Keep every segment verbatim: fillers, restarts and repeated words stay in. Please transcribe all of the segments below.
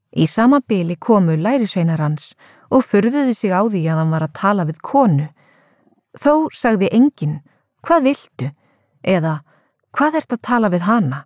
Í sama bili komu lærisveinar hans og furðuðu sig á því að hann var að tala við konu. Þó sagði enginn, hvað viltu? Eða, hvað ert að tala við hana?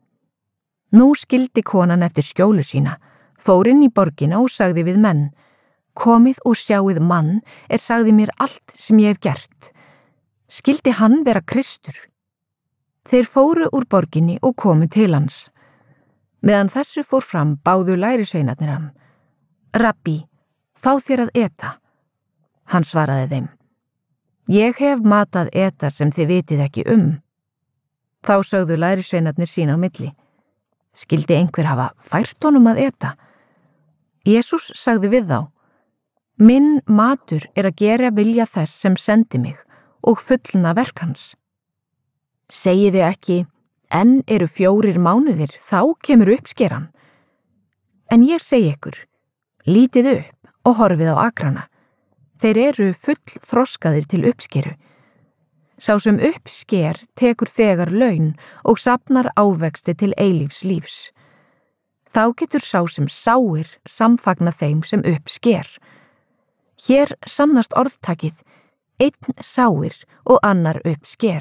Nú skildi konan eftir skjólu sína, fór inn í borgina og sagði við menn, komið og sjáið mann er sagði mér allt sem ég hef gert. Skildi hann vera Kristur? Þeir fóru úr borginni og komu til hans. Meðan þessu fór fram báðu lærisveinarnir hann. Rabbi, fá þér að eta. Hann svaraði þeim. Ég hef matað eta sem þið vitið ekki um. Þá sögðu lærisveinarnir sín á milli. Skildi einhver hafa fært honum að eta? Jesús sagði við þá. Minn matur er að gera vilja þess sem sendi mig og fullna verk hans. Segiði ekki, enn eru fjórir mánuðir, þá kemur uppskeran. En ég segi ykkur, lítið upp og horfið á akrana. Þeir eru full þroskaðir til uppskeru. Sá sem uppsker tekur þegar laun og safnar ávexti til eilífs lífs. Þá getur sá sem sáir samfagna þeim sem uppsker. Hér sannast orðtakið, einn sáir og annar uppsker.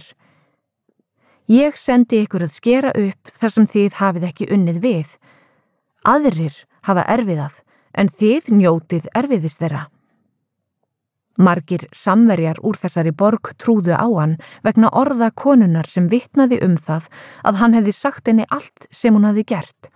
Ég sendi ykkur að skera upp þar sem þið hafið ekki unnið við. Aðrir hafa erfiðað, en þið njótið erfiðis þeirra. Margir samverjar úr þessari borg trúðu á hann vegna orða konunnar sem vitnaði um það að hann hefði sagt henni allt sem hún hafði gert.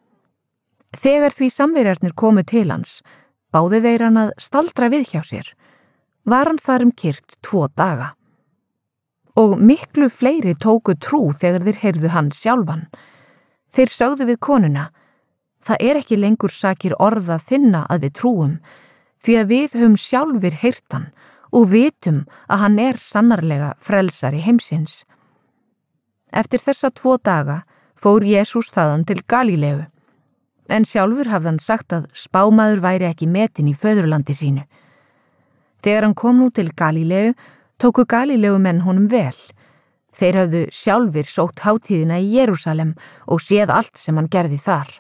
Þegar því samverjarnir komu til hans, báðu þeir hann að staldra við hjá sér. Var hann þar um kyrrt tvo daga. Og miklu fleiri tóku trú þegar þeir heyrðu hann sjálfan. Þeir sögðu við konuna, það er ekki lengur sakir orða þinna að við trúum, því að við höfum sjálfir heyrt hann og vitum að hann er sannarlega frelsari heimsins. Eftir þessa tvo daga fór Jesús þaðan til Galíleu, en sjálfur hafði hann sagt að spámaður væri ekki metinn í föðurlandi sínu. Þegar hann kom nú til Galíleu, tóku Galíleumenn honum vel. Þeir höfðu sjálfir sótt hátíðina í Jerúsalem og séð allt sem hann gerði þar.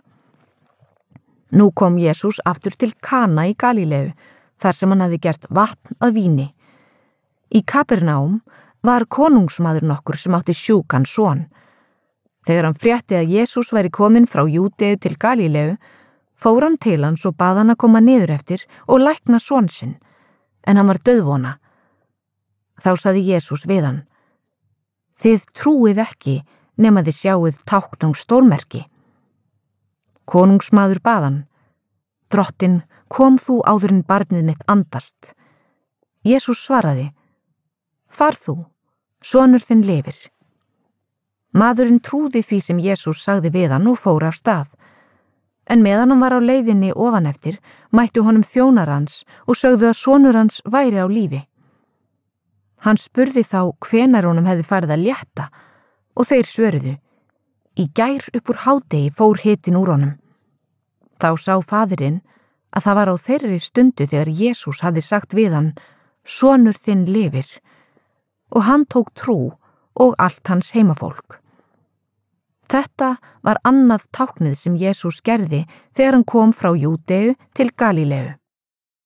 Nú kom Jesús aftur til Kana í Galíleu, þar sem hann hafði gert vatn að víni. Í Kapernaum var konungsmaður nokkur sem átti sjúkan son. Þegar hann frétti að Jesús væri kominn frá Júdeu til Galíleu, fór hann til hans og bað hann að koma niður eftir og lækna son sinn, en hann var dauðvona. Þá sagði Jesús við hann, þið trúið ekki nema þið sjáið tákn og stórmerki. Konungsmaður bað hann, Drottinn, kom þú áður en barnið mitt andast. Jesús svaraði, far þú, sonur þinn lifir. Maðurinn trúði því sem Jesús sagði við hann og fór af stað. En meðan hann var á leiðinni ofan eftir, mættu honum þjónar hans og sögðu að sonur hans væri á lífi. Hann spurði þá hvenær honum hefði farið að létta og þeir svöruðu, í gær upp úr hádegi fór hitinn úr honum. Þá sá faðirinn að það var á þeirri stundu þegar Jesús hafði sagt við hann, sonur þinn lifir, og hann tók trú og allt hans heimafólk. Þetta var annað táknið sem Jesús gerði þegar hann kom frá Júdeu til Galíleu.